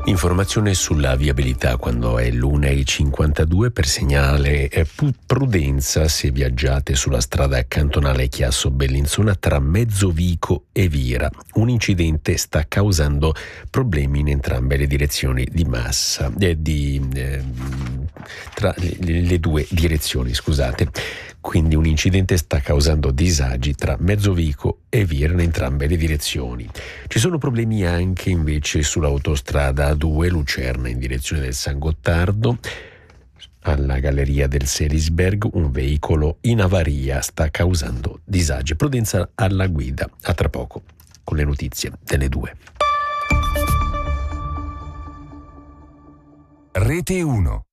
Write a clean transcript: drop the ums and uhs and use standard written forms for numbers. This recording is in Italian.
Informazione sulla viabilità quando è l'1:52 per segnale prudenza se viaggiate sulla strada cantonale Chiasso-Bellinzona tra Mezzovico e Vira. Un incidente sta causando problemi in entrambe le direzioni di massa, tra le due direzioni, scusate. Quindi un incidente sta causando disagi tra Mezzovico e Vira in entrambe le direzioni. Ci sono problemi anche invece sull'autostrada A2 Lucerna in direzione del San Gottardo. Alla galleria del Selisberg un veicolo in avaria sta causando disagi. Prudenza alla guida. A tra poco con le notizie delle 2. Rete 1.